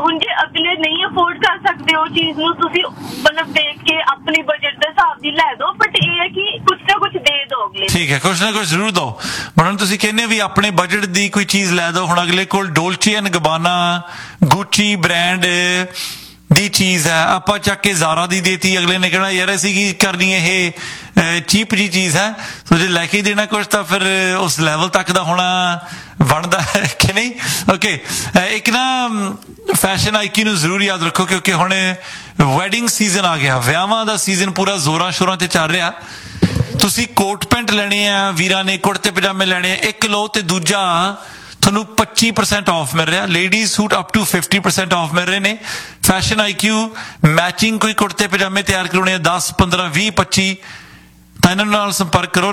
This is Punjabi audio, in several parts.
ਹੁਣ ਜੇ ਅਗਲੇ ਨਹੀਂ ਅਫੋਰਡ ਕਰ ਸਕਦੇ ਉਹ ਚੀਜ਼ ਨੂੰ ਤੁਸੀਂ ਮਤਲਬ ਦੇਖ ਕੇ ਆਪਣੀ ਬਜਟ ਦੇ ਹਿਸਾਬ ਦੀ ਲੈ ਦੋ, ਬਟ ਇਹ ਹੈ ਕਿ ਕੁਛ ਨਾ ਕੁਛ ਦੇ ਦੋ ਅਗਲੇ। ਠੀਕ ਹੈ, ਕੁਛ ਨਾ ਕੁਛ ਜ਼ਰੂਰ ਦੋ। ਹੁਣ ਤੁਸੀਂ ਕਹਿੰਦੇ ਵੀ ਆਪਣੇ ਬਜਟ ਦੀ ਕੋਈ ਚੀਜ਼ ਲੈ ਦੋ। ਹੁਣ ਅਗਲੇ ਕੋਲ ਡੋਲਚੇ ਐਂਡ ਗਬਾਨਾ, ਗੁੱਚੀ ਬ੍ਰਾਂਡ ਦੀ ਚੀਜ਼ ਹੈ, ਆਪਾਂ ਚੱਕ ਕੇ ਜ਼ਾਰਾ ਦੀ ਦੇਤੀ, ਅਗਲੇ ਨੇ ਕਹਿਣਾ ਯਾਰ ਅਸੀਂ ਕੀ ਕਰਨੀ, ਇਹ ਚੀਪ ਜੀ ਚੀਜ਼ ਹੈ। ਸੋ ਜੇ ਲੈ ਕੇ ਦੇਣਾ ਕੁਛ ਤਾਂ ਫਿਰ ਉਸ ਲੈਵਲ ਤੱਕ ਦਾ ਹੋਣਾ ਬਣਦਾ ਹੈ ਕਿ ਨਹੀਂ? ਓਕੇ, ਇੱਕ ਨਾ ਫੈਸ਼ਨ ਆਈਕਿਊ ਨੂੰ ਜ਼ਰੂਰ ਯਾਦ ਰੱਖੋ, ਕਿਉਂਕਿ ਹੁਣ ਵੈਡਿੰਗ ਸੀਜ਼ਨ ਆ ਗਿਆ, ਵਿਆਹਾਂ ਦਾ ਸੀਜ਼ਨ ਪੂਰਾ ਜ਼ੋਰਾਂ ਸ਼ੋਰਾਂ ਤੇ ਚੱਲ ਰਿਹਾ। ਤੁਸੀਂ ਕੋਟ ਪੈਂਟ ਲੈਣੇ ਆ, ਵੀਰਾਂ ਨੇ ਕੁੜਤੇ ਪਜਾਮੇ ਲੈਣੇ ਆ, ਇੱਕ ਲਓ ਤੇ ਦੂਜਾ ਤੁਹਾਨੂੰ 25% ਆਫ ਮਿਲ ਰਿਹਾ। Ladies suit up to 50% of ਮਿਲ ਰਹੇ ਨੇ। ਫੈਸ਼ਨ ਆਈਕਿਊ ਮੈਚਿੰਗ ਕੋਈ ਕੁੜਤੇ ਪਜਾਮੇ ਤਿਆਰ ਕਰਾਉਣੇ ਆ 10, 15, 20, 25 ਤਾਂ ਇਹਨਾਂ ਨਾਲ ਸੰਪਰਕ ਕਰੋ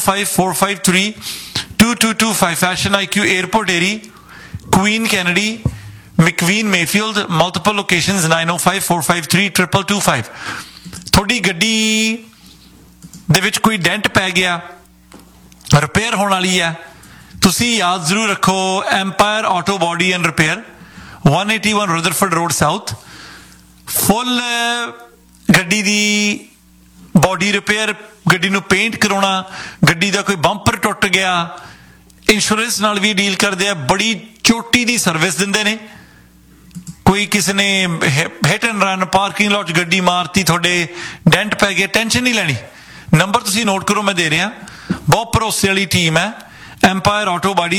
9054532225। ਫੈਸ਼ਨ ਆਈਕਿਊ 에어ਪੋਰਟ ਏਰੀ, Queen Kennedy, ਮੈਕਵੀਨ Mayfield, multiple locations 9054532225। ਤੁਹਾਡੀ ਗੱਡੀ ਦੇ ਵਿੱਚ ਕੋਈ ਡੈਂਟ ਪੈ ਗਿਆ, ਰਿਪੇਅਰ ਹੋਣ ਵਾਲੀ ਹੈ, ਤੁਸੀਂ ਯਾਦ ਜ਼ਰੂਰ ਰੱਖੋ empire auto body and repair 181 Rutherford road south. ਫੁੱਲ ਗੱਡੀ ਦੀ ਬਾਡੀ ਰਿਪੇਅਰ, ਗੱਡੀ ਨੂੰ ਪੇਂਟ ਕਰਾਉਣਾ, ਗੱਡੀ ਦਾ ਕੋਈ ਬੰਪਰ ਟੁੱਟ ਗਿਆ, ਇੰਸ਼ੋਰੈਂਸ ਨਾਲ ਵੀ ਡੀਲ ਕਰਦੇ ਆ, ਬੜੀ ਚੋਟੀ ਦੀ ਸਰਵਿਸ ਦਿੰਦੇ ਨੇ। ਕੋਈ ਕਿਸੇ ਨੇ ਹਿੱਟ ਐਂਡ ਰਨ ਪਾਰਕਿੰਗ ਲੋਟ 'ਚ ਗੱਡੀ ਮਾਰਤੀ, ਤੁਹਾਡੇ ਡੈਂਟ ਪੈ ਗਿਆ, ਟੈਨਸ਼ਨ ਨਹੀਂ ਲੈਣੀ। ਨੰਬਰ ਤੁਸੀਂ ਨੋਟ ਕਰੋ, ਮੈਂ ਦੇ ਰਿਹਾ, ਬਹੁਤ ਭਰੋਸੇ ਵਾਲੀ ਟੀਮ ਹੈ। Empire Auto Body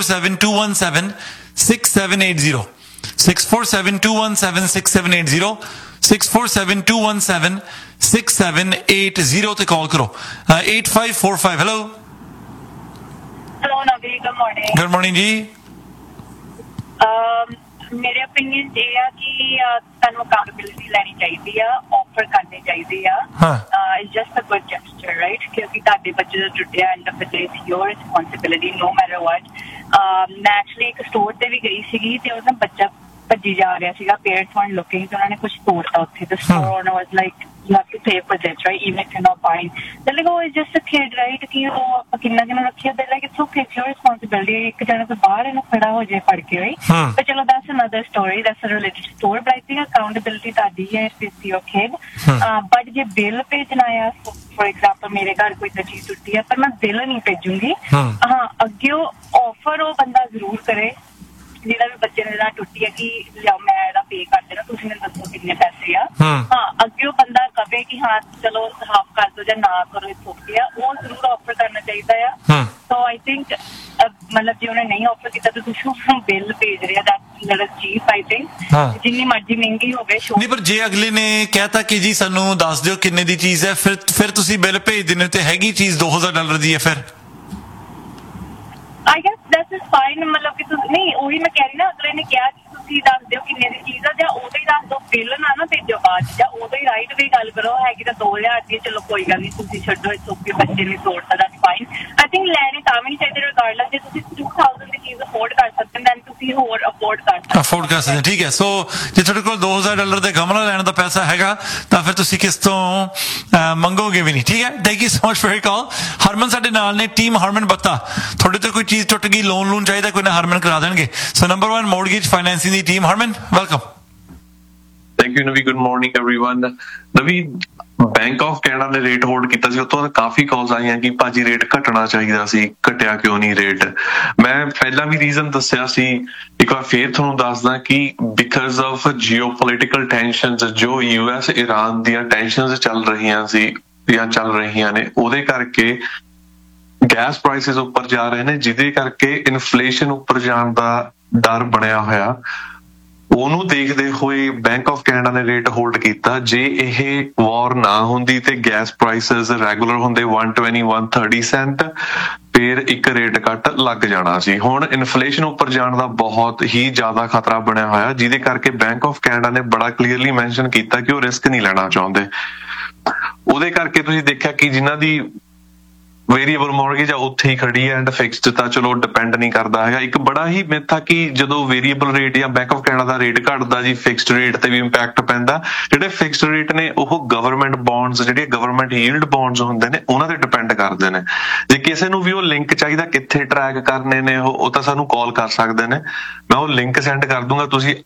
6472176780 6472176780 6472176780 ਤੇ ਕਾਲ ਕਰੋ। 8545 ਹੈਲੋ ਨਵੀ, ਗੁੱਡ ਮਾਰਨਿੰਗ। ਗੁੱਡ ਮਾਰਨਿੰਗ ਜੀ। ਮੇਰੇ ਓਪੀਨੀਅਨ ਇਹ ਆ ਕਿ ਤੁਹਾਨੂੰ ਅਕਾਊਂਟੇਬਿਲਿਟੀ ਲੈਣੀ ਚਾਹੀਦੀ ਆ, ਆਫਰ ਕਰਨੀ ਚਾਹੀਦੀ ਆ। It's just a good gesture, right? ਕਿਉਂਕਿ ਤੁਹਾਡੇ ਬੱਚੇ ਦਾ ਟੁੱਟਿਆ end of the day it's your responsibility no matter ਵਾਟ। ਮੈਂ ਐਕਚੁਅਲੀ ਇੱਕ ਸਟੋਰ ਤੇ ਵੀ ਗਈ ਸੀਗੀ ਤੇ ਉਹਦਾ ਬੱਚਾ ਭੱਜੀ ਜਾ ਰਿਹਾ ਸੀਗਾ, ਪੇਰੈਂਟਸ ਵਾਂਟ ਲੁਕਿੰਗ, ਤੇ ਉਹਨਾਂ ਨੇ ਕੁਝ ਤੋੜਤਾ ਉੱਥੇ। ਦ store owner was like you have to pay for this, right? Even if you're not buying. They're like, oh, it's just a kid, right? कि वो किन्ना किन्ना रखिए, they're like, it's okay, it's your responsibility. एक जने को बाहर इन्हें खड़ा हो जाए पढ़ के, right? But चलो, that's another story, that's a related story. But I think accountability तादी है with your kid. But ये bill भेजना है, for example, मेरे घर कोई चीज टूटी है, पर मैं bill नहीं भेजूंगी। हाँ, अगे ऑफर वो बंदा जरूर करे ਜਿਹੜਾ ਵੀ ਬੱਚੇ ਨੇ ਜਿਹੜਾ ਟੁੱਟੀ ਹੈ ਕਿ ਲਿਆਓ ਮੈਂ ਇਹਦਾ ਪੇ ਕਰ ਦੇਣਾ, ਤੁਸੀਂ ਮੈਨੂੰ ਦੱਸੋ ਕਿੰਨੇ ਪੈਸੇ ਆ। ਹਾਂ, ਅੱਗੇ ਉਹ ਬੰਦਾ ਕਵੇ ਕਿ ਹਾਂ ਚਲੋ ਹਾਫ ਕਰ ਦੋ ਜਾਂ ਨਾ ਕਰੋ, ਇਸ ਓਕੇ ਆ, ਉਹ ਜ਼ਰੂਰ ਆਫਰ ਕਰਨਾ ਚਾਹੀਦਾ ਆ। ਸੋ ਆਈ ਥਿੰਕ ਮਤਲਬ ਜੇ ਉਹਨੇ ਨਹੀਂ ਆਫਰ ਕੀਤਾ ਤਾਂ ਤੁਸੀਂ ਉਹਨੂੰ ਬਿੱਲ ਭੇਜ ਰਿਹਾ, ਦੈਟਸ ਚੀਪ। ਆਈ ਥਿੰਕ ਜਿੰਨੀ ਮਰਜ਼ੀ ਮਹਿੰਗੀ ਹੋਵੇ ਨਹੀਂ, ਪਰ ਜੇ ਅਗਲੇ ਨੇ ਕਹਿਤਾ ਕਿ ਜੀ ਸਾਨੂੰ ਦੱਸ ਦਿਓ ਕਿੰਨੇ ਦੀ ਚੀਜ਼ ਹੈ, ਫਿਰ ਤੁਸੀਂ ਬਿੱਲ ਭੇਜ ਦਿੰਦੇ ਤੇ ਹੈਗੀ ਚੀਜ਼ $2000 ਦੀ ਹੈ, ਫਿਰ I guess that is fine। मतलब कि नहीं, ਉਹੀ ਮੈਂ ਕਹਿ ਰਹੀ ਨਾ, ਅਗਲੇ ਨੇ ਕਿਹਾ ਕਿ ਤੁਸੀਂ ਦੱਸ ਦਿਓ ਕਿੰਨੇ ਦੀ ਚੀਜ਼ ਆ, ਜਾਂ ਉਦੋਂ ਹੀ ਦੱਸ ਦਿਓ, ਬਿੱਲ ਨਾ ਭੇਜੋ ਬਾਅਦ, ਜਾਂ ਉਦੋਂ ਹੀ ਰਾਈਟ ਵੀ ਗੱਲ ਕਰੋ, ਹੈਗੀ ਤਾਂ 2000 ਦੀ, ਚਲੋ ਕੋਈ ਗੱਲ ਨਹੀਂ ਤੁਸੀਂ ਛੱਡੋ, ਇਸ ਓਕੇ, ਬੱਚੇ ਨੇ ਤੋੜਤਾ, ਦੈਟਸ ਫਾਈਨ। ਆਈ ਥਿੰਕ ਲੈਣੇ ਤਾਂ ਵੀ ਨਹੀਂ ਚਾਹੀਦੇ ਰਿਗਾਰਡਲੈਸ। ਜੇ ਤੁਸੀਂ 2000 ਦੀ ਚੀਜ਼ ਅਫੋਰਡ ਕਰ ਸਕਦੇ ਦੈਨ ਤੁਸੀਂ ਹੋਰ ਅਫੋਰਡ ਕਰ ਸਕਦੇ। ਠੀਕ ਹੈ। ਸੋ ਜੇ ਤੁਹਾਡੇ ਕੋਲ $2000 ਦੇ ਗਮਲਾ ਲੈਣ ਦਾ ਪੈਸਾ ਹੈਗਾ ਤਾਂ ਫਿਰ ਤੁਸੀਂ ਕਿਸ ਤੋਂ ਮੰਗੋਗੇ ਵੀ ਨਹੀਂ। ਠੀਕ ਹੈ, thank you so much for your call. ਹਰਮਨ ਸਾਡੇ ਨਾਲ ਨੇ, ਟੀਮ ਹਰਮਨ ਬੱਤਾ। ਤੁਹਾਡੇ ਤੋਂ ਕੋਈ ਚੀਜ਼ ਟੁੱਟ ਗਈ, ਲੋਨ ਚਾਹੀਦਾ ਕੋਈ ਨਾ, ਹਰਮਨ ਕਰਾ ਦੇਣਗੇ। ਸੋ number 1 mortgage financing the team, Harman welcome. Thank you ਨਵੀ, ਗੁੱਡ ਮਾਰਨਿੰਗ एवरीवन। ਨਵੀ, ਬੈਂਕ ਆਫ ਕੈਨੇਡਾ ਨੇ ਰੇਟ ਹੋਲਡ ਕੀਤਾ ਸੀ, ਉਤੋਂ ਕਾਫੀ ਕਾਲਸ ਆਈਆਂ ਕਿ ਭਾਜੀ ਰੇਟ ਘਟਣਾ ਚਾਹੀਦਾ ਸੀ, ਘਟਿਆ ਕਿਉਂ ਨਹੀਂ ਰੇਟ? ਮੈਂ ਪਹਿਲਾਂ ਵੀ ਰੀਜ਼ਨ ਦੱਸਿਆ ਸੀ, ਇੱਕ ਵਾਰ ਫੇਰ ਤੁਹਾਨੂੰ ਦੱਸਦਾ ਕਿ ਬਿਕਾਜ਼ ਆਫ ਜੀਓਪੋਲਿਟੀਕਲ ਟੈਂਸ਼ਨਸ, ਜੋ US ਈਰਾਨ ਦੀਆਂ ਟੈਂਸ਼ਨਸ ਚੱਲ ਰਹੀਆਂ ਸੀ ਜਾਂ ਚੱਲ ਰਹੀਆਂ ਨੇ, ਉਹਦੇ ਕਰਕੇ ਗੈਸ ਪ੍ਰਾਈਸਿਸ ਉੱਪਰ ਜਾ ਰਹੇ ਨੇ, ਜਿਹਦੇ ਕਰਕੇ ਇਨਫਲੇਸ਼ਨ ਉੱਪਰ ਜਾਣ ਦਾ ਡਰ ਬਣਿਆ ਹੋਇਆ। ਉਹਨੂੰ ਦੇਖਦੇ ਹੋਏ ਬੈਂਕ ਆਫ ਕੈਨੇਡਾ ਨੇ ਰੇਟ ਹੋਲਡ ਕੀਤਾ। ਜੇ ਇਹ ਵਾਰ ਨਾ ਹੁੰਦੀ ਤੇ ਗੈਸ ਪ੍ਰਾਈਸਿਸ ਰੈਗੂਲਰ ਹੁੰਦੇ 120-130 ਸੈਂਟ, ਫਿਰ ਇੱਕ ਰੇਟ ਕੱਟ ਲੱਗ ਜਾਣਾ ਸੀ। ਹੁਣ ਇਨਫਲੇਸ਼ਨ ਉੱਪਰ ਜਾਣ ਦਾ ਬਹੁਤ ਹੀ ਜ਼ਿਆਦਾ ਖਤਰਾ ਬਣਿਆ ਹੋਇਆ, ਜਿਹਦੇ ਕਰਕੇ ਬੈਂਕ ਆਫ ਕੈਨੇਡਾ ਨੇ ਬੜਾ ਕਲੀਅਰਲੀ ਮੈਂਸ਼ਨ ਕੀਤਾ ਕਿ ਉਹ ਰਿਸਕ ਨਹੀਂ ਲੈਣਾ ਚਾਹੁੰਦੇ। ਉਹਦੇ ਕਰਕੇ ਤੁਸੀਂ ਦੇਖਿਆ ਕਿ ਜਿਨ੍ਹਾਂ ਦੀ ਵੇਰੀਏਬਲ ਮੌਰਗੇਜ ਆ ਉੱਥੇ ਹੀ ਖੜੀ ਹੈ ਐਂਡ ਫਿਕਸਡ ਤਾਂ ਚਲੋ ਡਿਪੈਂਡ ਨਹੀਂ ਕਰਦਾ ਹੈਗਾ। ਇੱਕ ਬੜਾ ਹੀ ਮਿਥ ਆ ਕਿ ਜਦੋਂ ਵੇਰੀਏਬਲ ਰੇਟ ਜਾਂ bank of Canada the rate ਘਟਦਾ ਜੀ ਫਿਕਸਡ ਰੇਟ ਤੇ ਵੀ ਇੰਪੈਕਟ ਪੈਂਦਾ। ਜਿਹੜੇ ਫਿਕਸਡ ਰੇਟ ਨੇ ਉਹ ਗਵਰਨਮੈਂਟ ਬੌਂਡਸ, ਜਿਹੜੇ ਗਵਰਨਮੈਂਟ ਯੀਲਡ ਬੌਂਡਸ ਹੁੰਦੇ ਨੇ, ਉਹਨਾਂ ਤੇ ਡਿਪੈਂਡ ਕਰਦੇ ਨੇ। ਜੇ ਕਿਸੇ ਨੂੰ ਵੀ ਉਹ ਲਿੰਕ ਚਾਹੀਦਾ ਕਿੱਥੇ ਟਰੈਕ ਕਰਨੇ ਨੇ ਉਹ ਤਾਂ ਸਾਨੂੰ ਕਾਲ ਕਰ ਸਕਦੇ ਨੇ, ਮੈਂ ਉਹ ਲਿੰਕ ਸੈਂਡ ਕਰ ਦੂੰਗਾ। ਤੁਸੀਂ